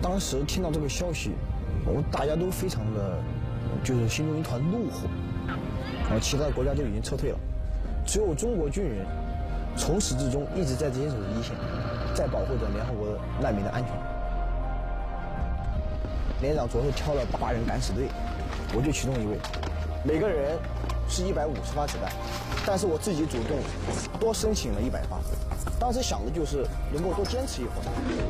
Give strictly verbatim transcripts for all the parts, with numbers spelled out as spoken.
当时听到这个消息，我们大家都非常的，就是心中一团怒火。然后其他的国家都已经撤退了，只有中国军人从始至终一直在坚守着一线，在保护着联合国难民的安全。连长着实挑了八人敢死队，我就其中一位。每个人是一百五十发子弹，但是我自己主动多申请了一百发。当时想的就是能够多坚持一会儿。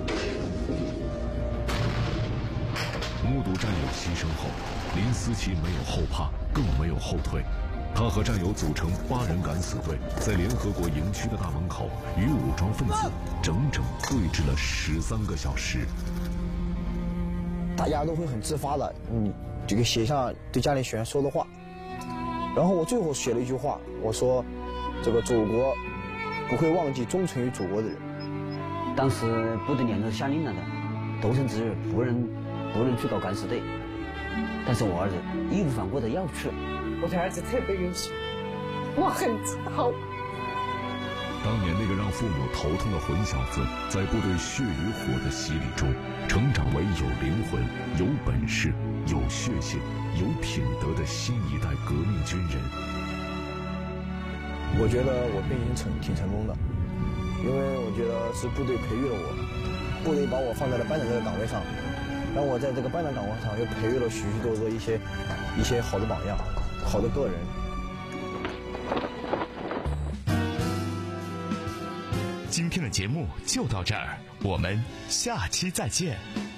目睹战友牺牲后，林思琪没有后怕，更没有后退。他和战友组成八人敢死队，在联合国营区的大门口与武装分子整整对峙了十三个小时。 大家都会很自发的，嗯，这个写下对家里学员说的话。然后我最后写了一句话，我说：“这个祖国不会忘记忠诚于祖国的人。” 当时部队连都下令了的，斗争之日不能不能去搞敢死队。但是我儿子义无反顾的要去。 我的儿子特别优秀，我很自豪。 当年那个让父母头痛的混小子，在部队血与火的洗礼中，成长为有灵魂、有本事、有血性、有品德的新一代革命军人。 我觉得我变形成挺成功的，因为我觉得是部队培育了我，部队把我放在了班长这个岗位上，让我在这个班长岗位上又培育了许许多多一些一些好的榜样，好的个人。 今天的节目就到这儿，我们下期再见。